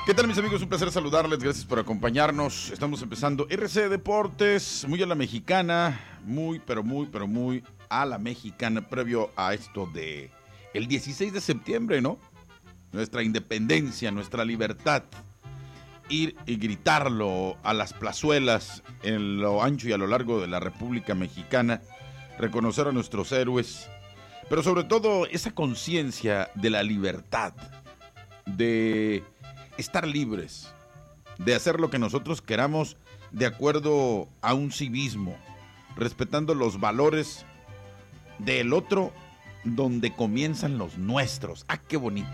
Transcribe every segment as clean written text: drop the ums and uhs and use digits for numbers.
¿Qué tal, mis amigos? Un placer saludarles, gracias por acompañarnos. Estamos empezando RC Deportes, muy a la mexicana, muy a la mexicana, previo a esto de el 16 de septiembre, ¿no? Nuestra independencia, nuestra libertad. Ir y gritarlo a las plazuelas en lo ancho y a lo largo de la República Mexicana, reconocer a nuestros héroes, pero sobre todo esa conciencia de la libertad, de estar libres, de hacer lo que nosotros queramos de acuerdo a un civismo, respetando los valores del otro donde comienzan los nuestros. ¡Ah, qué bonito!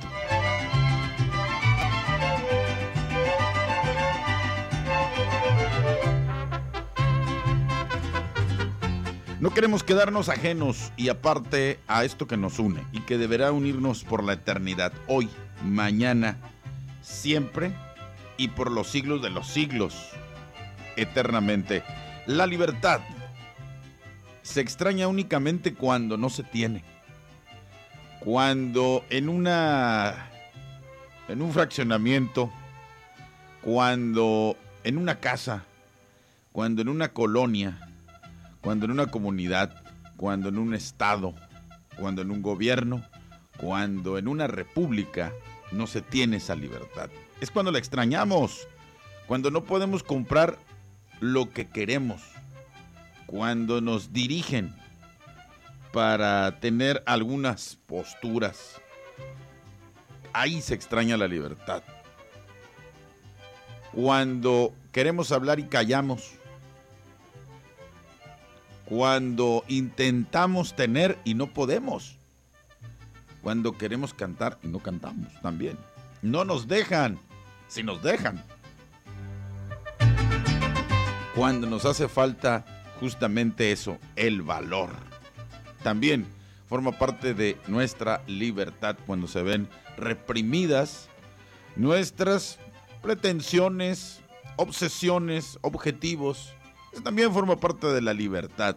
No queremos quedarnos ajenos y aparte a esto que nos une y que deberá unirnos por la eternidad, hoy, mañana, siempre y por los siglos de los siglos, eternamente. La libertad se extraña únicamente cuando no se tiene. Cuando en un fraccionamiento, cuando en una casa, cuando en una colonia, cuando en una comunidad, cuando en un estado, cuando en un gobierno, cuando en una república no se tiene esa libertad. Es cuando la extrañamos, cuando no podemos comprar lo que queremos, cuando nos dirigen para tener algunas posturas. Ahí se extraña la libertad. Cuando queremos hablar y callamos. Cuando intentamos tener y no podemos. Cuando queremos cantar y no cantamos también. No nos dejan, si nos dejan. Cuando nos hace falta justamente eso, el valor. También forma parte de nuestra libertad cuando se ven reprimidas nuestras pretensiones, obsesiones, objetivos. Eso también forma parte de la libertad.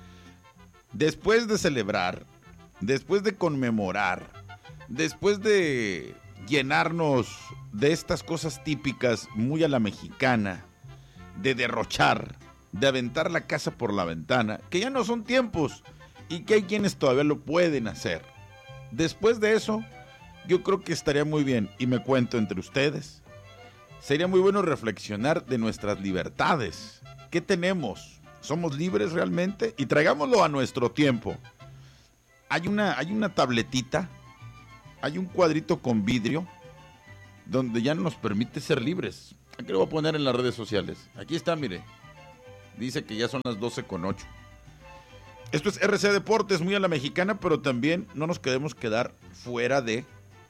Después de celebrar, después de conmemorar, después de llenarnos de estas cosas típicas muy a la mexicana, de derrochar, de aventar la casa por la ventana, que ya no son tiempos y que hay quienes todavía lo pueden hacer. Después de eso, yo creo que estaría muy bien, y me cuento entre ustedes, sería muy bueno reflexionar de nuestras libertades. ¿Qué tenemos? ¿Somos libres realmente? Y traigámoslo a nuestro tiempo. Hay una tabletita, hay un cuadrito con vidrio donde ya no nos permite ser libres. Aquí lo voy a poner en las redes sociales. Aquí está, mire. Dice que ya son las 12:08. Esto es RC Deportes, muy a la mexicana, pero también no nos queremos quedar fuera de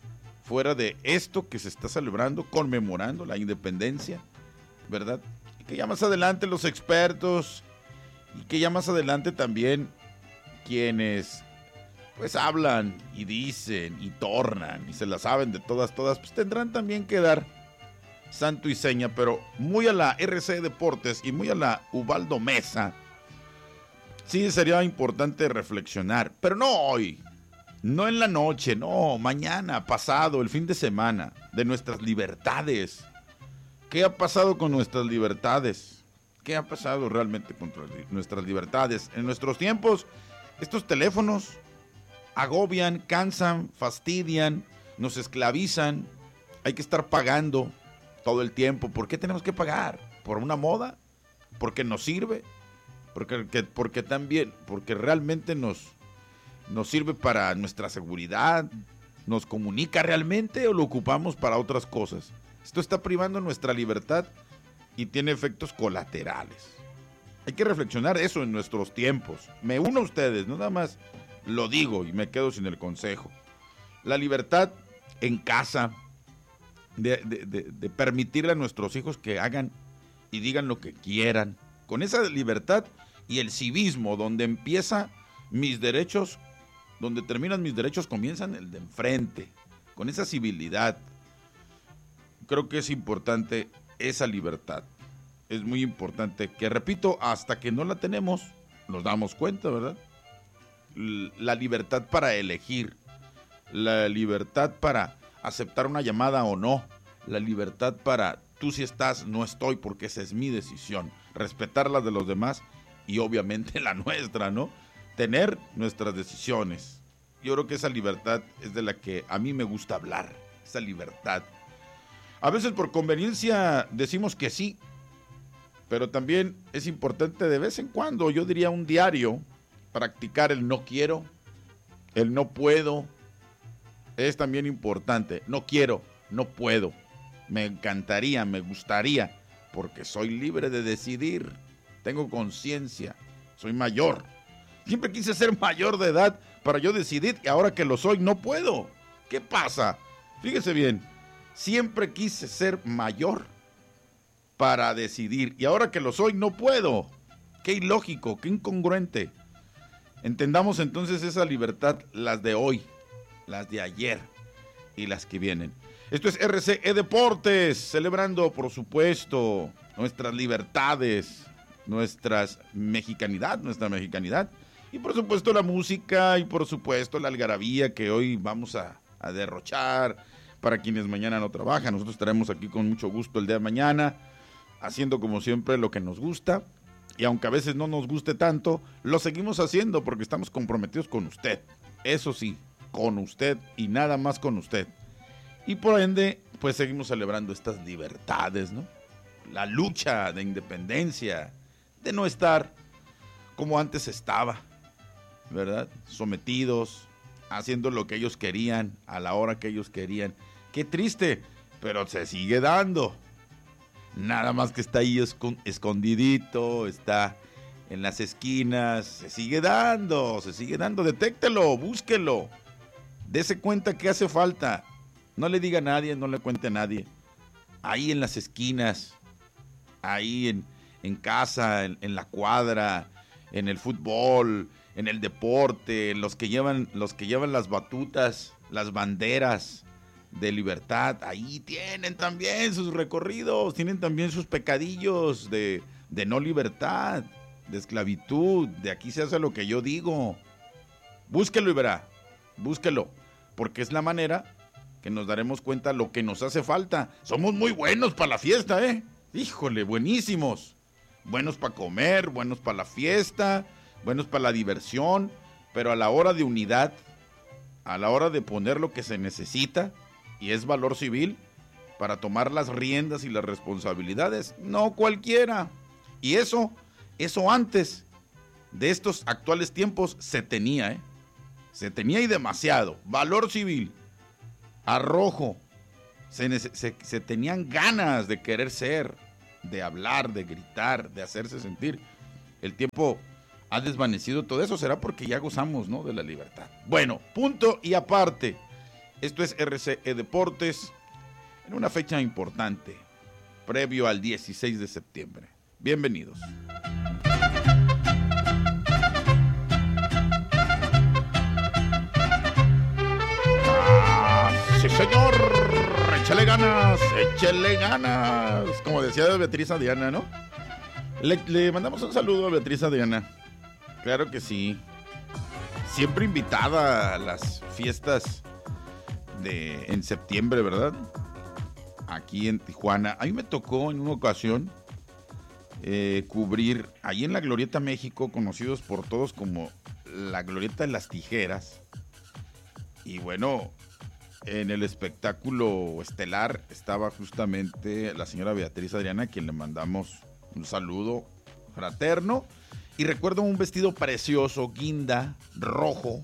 esto que se está celebrando, conmemorando la independencia, ¿verdad? Que ya más adelante los expertos y que ya más adelante también quienes pues hablan y dicen y tornan y se la saben de todas, pues tendrán también que dar santo y seña, pero muy a la RC Deportes y muy a la Ubaldo Mesa, sí sería importante reflexionar, pero no hoy, no en la noche, no, mañana, pasado, el fin de semana, de nuestras libertades. ¿Qué ha pasado con nuestras libertades? ¿Qué ha pasado realmente con nuestras libertades? En nuestros tiempos, estos teléfonos agobian, cansan, fastidian, nos esclavizan. Hay que estar pagando todo el tiempo. ¿Por qué tenemos que pagar? ¿Por una moda? ¿Porque nos sirve? Porque también, porque realmente nos sirve para nuestra seguridad, nos comunica realmente o lo ocupamos para otras cosas. Esto está privando nuestra libertad y tiene efectos colaterales. Hay que reflexionar eso en nuestros tiempos. Me uno a ustedes, no nada más lo digo y me quedo sin el consejo. La libertad en casa, de permitirle a nuestros hijos que hagan y digan lo que quieran. Con esa libertad y el civismo, donde empieza mis derechos, donde terminan mis derechos, comienzan el de enfrente. Con esa civilidad. Creo que es importante esa libertad. Es muy importante que, repito, hasta que no la tenemos, nos damos cuenta, ¿verdad? La libertad para elegir, la libertad para aceptar una llamada o no, la libertad para tú si estás, no estoy, porque esa es mi decisión. Respetar las de los demás y obviamente la nuestra, ¿no? Tener nuestras decisiones. Yo creo que esa libertad es de la que a mí me gusta hablar, esa libertad. A veces por conveniencia decimos que sí, pero también es importante de vez en cuando, yo diría un diario, practicar el no quiero, el no puedo. Es también importante. No quiero, no puedo. Me encantaría, me gustaría, porque soy libre de decidir. Tengo conciencia, soy mayor. Siempre quise ser mayor de edad para yo decidir y ahora que lo soy no puedo. ¿Qué pasa? Fíjese bien, siempre quise ser mayor para decidir y ahora que lo soy no puedo. Qué ilógico, qué incongruente. Entendamos entonces esa libertad, las de hoy, las de ayer y las que vienen. Esto es RCE Deportes, celebrando, por supuesto, nuestras libertades, nuestra mexicanidad, y por supuesto la música y por supuesto la algarabía que hoy vamos a derrochar para quienes mañana no trabajan. Nosotros estaremos aquí con mucho gusto el día de mañana, haciendo como siempre lo que nos gusta, y aunque a veces no nos guste tanto, lo seguimos haciendo porque estamos comprometidos con usted. Eso sí, con usted y nada más con usted. Y por ende, pues seguimos celebrando estas libertades, ¿no? La lucha de independencia, de no estar como antes estaba, ¿verdad? Sometidos, haciendo lo que ellos querían, a la hora que ellos querían. Qué triste, pero se sigue dando. Nada más que está ahí escondidito, está en las esquinas, se sigue dando, detéctelo, búsquelo, dese cuenta que hace falta. No le diga a nadie, no le cuente a nadie. Ahí en las esquinas, ahí en casa, en la cuadra, en el fútbol, en el deporte, los que llevan las batutas, las banderas de libertad, ahí tienen también sus recorridos, tienen también sus pecadillos de no libertad, de esclavitud, de aquí se hace lo que yo digo. Búsquelo y verá, búsquelo, porque es la manera que nos daremos cuenta lo que nos hace falta. Somos muy buenos para la fiesta, híjole, buenísimos, buenos para comer, buenos para la fiesta, buenos para la diversión, pero a la hora de unidad, a la hora de poner lo que se necesita, y es valor civil, para tomar las riendas y las responsabilidades, no cualquiera. Y eso antes de estos actuales tiempos se tenía, se tenía y demasiado. Valor civil, arrojo, se tenían ganas de querer ser, de hablar, de gritar, de hacerse sentir. El tiempo ha desvanecido todo eso, será porque ya gozamos, ¿no?, de la libertad. Bueno, punto y aparte. Esto es RCE Deportes en una fecha importante, previo al 16 de septiembre. Bienvenidos. Sí, señor. Échale ganas, échale ganas. Como decía Beatriz Adriana, ¿no? Le mandamos un saludo a Beatriz Adriana. Claro que sí. Siempre invitada a las fiestas en septiembre, ¿verdad? Aquí en Tijuana. A mí me tocó en una ocasión cubrir ahí en la Glorieta México, conocidos por todos como la Glorieta de las Tijeras. Y bueno, en el espectáculo estelar estaba justamente la señora Beatriz Adriana, a quien le mandamos un saludo fraterno. Y recuerdo un vestido precioso, guinda, rojo.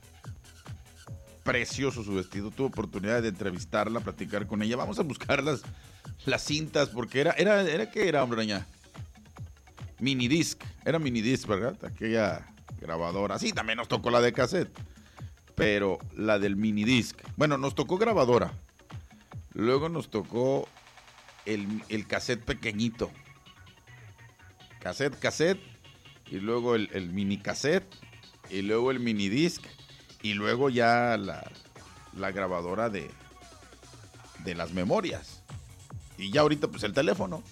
Precioso su vestido. Tuve oportunidad de entrevistarla, platicar con ella. Vamos a buscar las cintas, porque era ¿qué era, hombre? Minidisc. Era minidisc, ¿verdad? Aquella grabadora. Sí, también nos tocó la de cassette, pero la del minidisc. Bueno, nos tocó grabadora. Luego nos tocó el cassette pequeñito. Cassette. Y luego el mini cassette. Y luego el minidisc. Y luego ya la grabadora de las memorias. Y ya ahorita pues el teléfono.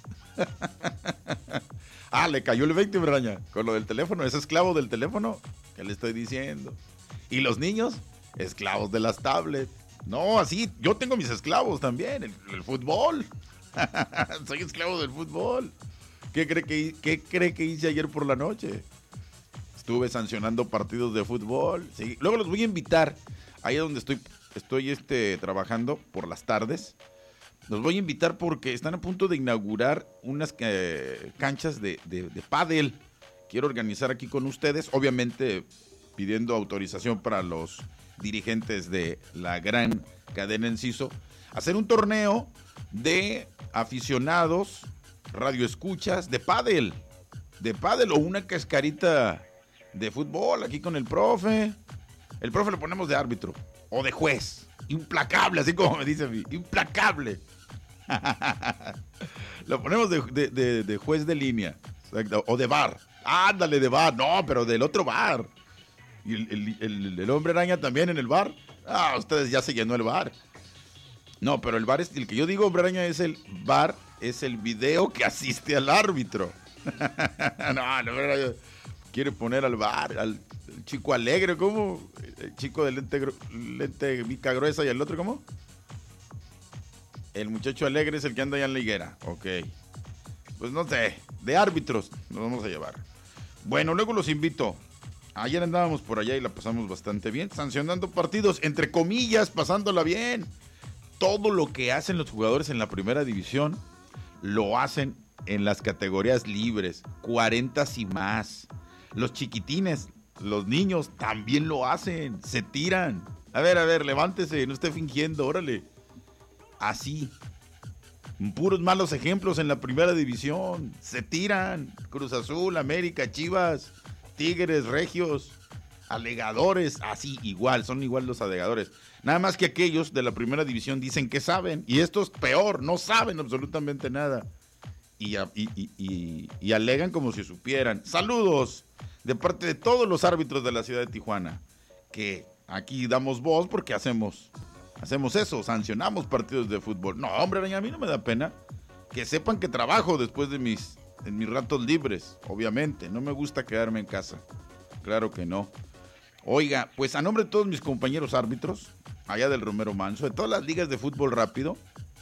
Le cayó el 20, Braña, con lo del teléfono. Es esclavo del teléfono, ¿qué le estoy diciendo? Y los niños, esclavos de las tablets. No, así, yo tengo mis esclavos también, el fútbol. Soy esclavo del fútbol. ¿Qué cree que hice ayer por la noche? Estuve sancionando partidos de fútbol. Sí. Luego los voy a invitar, ahí donde estoy trabajando por las tardes. Los voy a invitar porque están a punto de inaugurar unas canchas de pádel. Quiero organizar aquí con ustedes, obviamente pidiendo autorización para los dirigentes de la gran cadena Enciso, hacer un torneo de aficionados, radioescuchas, de pádel o una cascarita de fútbol aquí con el profe. El profe lo ponemos de árbitro o de juez, implacable, así como me dice a mí, implacable. Lo ponemos de juez de línea, exacto, o de bar. Ándale, de bar, no, pero del otro bar. Y el hombre araña también en el bar. Ah, ustedes ya se llenó el bar. No, pero el bar es el que yo digo, hombre araña, es el bar, es el video que asiste al árbitro. No, quiere poner al bar, al chico alegre, ¿cómo? El chico de lente mica gruesa y el otro, ¿cómo? El muchacho alegre es el que anda allá en la higuera. Ok. Pues no sé, de árbitros nos vamos a llevar. Bueno, luego los invito. Ayer andábamos por allá y la pasamos bastante bien, sancionando partidos, entre comillas, pasándola bien. Todo lo que hacen los jugadores en la primera división, lo hacen en las categorías libres, 40 y más. Los chiquitines, los niños, también lo hacen, se tiran. A ver, levántese, no esté fingiendo, órale. Así. Puros malos ejemplos en la primera división. Se tiran. Cruz Azul, América, Chivas, Tigres, Regios, alegadores, así, igual, son igual los alegadores. Nada más que aquellos de la primera división dicen que saben, y estos peor, no saben absolutamente nada. Y alegan como si supieran. Saludos de parte de todos los árbitros de la ciudad de Tijuana, que aquí damos voz porque hacemos eso, sancionamos partidos de fútbol. No, hombre, a mí no me da pena. Que sepan que trabajo después de en mis ratos libres, obviamente. No me gusta quedarme en casa. Claro que no. Oiga, pues a nombre de todos mis compañeros árbitros, allá del Romero Manso, de todas las ligas de fútbol rápido,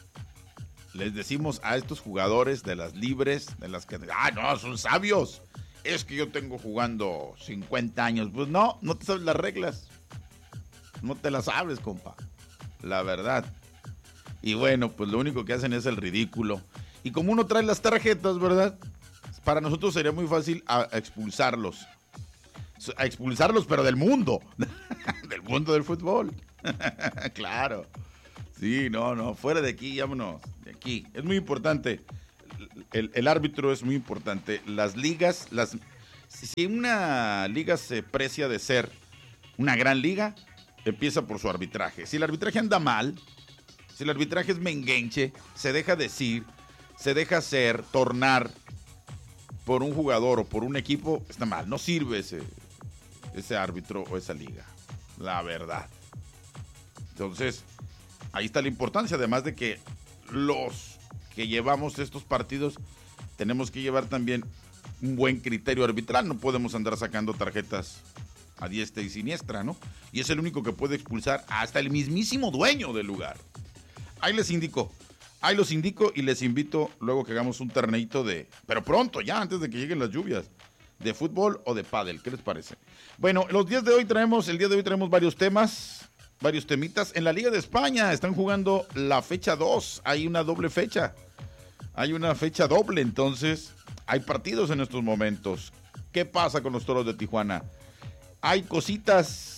les decimos a estos jugadores de las libres, de las que, no, son sabios. Es que yo tengo jugando 50 años. Pues no te sabes las reglas. No te las sabes, compa. La verdad. Y bueno, pues lo único que hacen es el ridículo. Y como uno trae las tarjetas, ¿verdad? Para nosotros sería muy fácil expulsarlos. A expulsarlos, pero del mundo. Del mundo del fútbol. Claro. Sí, no, fuera de aquí, vámonos. De aquí. Es muy importante. El árbitro es muy importante. Las ligas, si una liga se precia de ser una gran liga, empieza por su arbitraje. Si el arbitraje anda mal, si el arbitraje es menguenche, se deja decir, se deja hacer, tornar por un jugador o por un equipo, está mal. No sirve ese árbitro o esa liga. La verdad. Entonces, ahí está la importancia. Además de que los que llevamos estos partidos tenemos que llevar también un buen criterio arbitral. No podemos andar sacando tarjetas a diestra y siniestra, ¿no? Y es el único que puede expulsar hasta el mismísimo dueño del lugar. Ahí los indico y les invito luego que hagamos un torneito pero pronto, ya antes de que lleguen las lluvias, de fútbol o de pádel. ¿Qué les parece? Bueno, el día de hoy traemos varios temas, varios temitas. En la Liga de España están jugando la fecha 2, hay una doble fecha. Hay una fecha doble, entonces hay partidos en estos momentos. ¿Qué pasa con los Toros de Tijuana? Hay cositas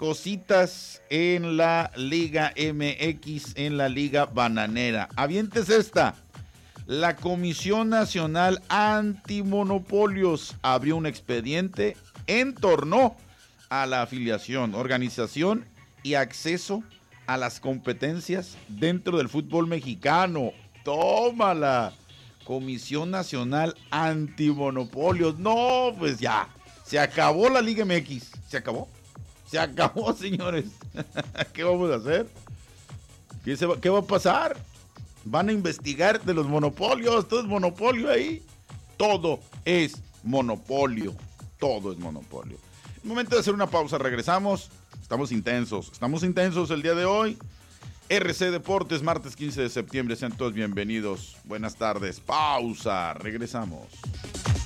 en la Liga MX, en la Liga Bananera. Avientes esta. La Comisión Nacional Antimonopolios abrió un expediente en torno a la afiliación, organización y acceso a las competencias dentro del fútbol mexicano. ¡Tómala! Comisión Nacional Antimonopolios. No, pues ya. Se acabó la Liga MX. ¿Se acabó? Se acabó, señores. ¿Qué vamos a hacer? ¿Qué va a pasar? Van a investigar de los monopolios. Todo es monopolio ahí. Todo es monopolio. Todo es monopolio. Es momento de hacer una pausa. Regresamos. Estamos intensos el día de hoy. RC Deportes, martes 15 de septiembre. Sean todos bienvenidos. Buenas tardes. Pausa. Regresamos.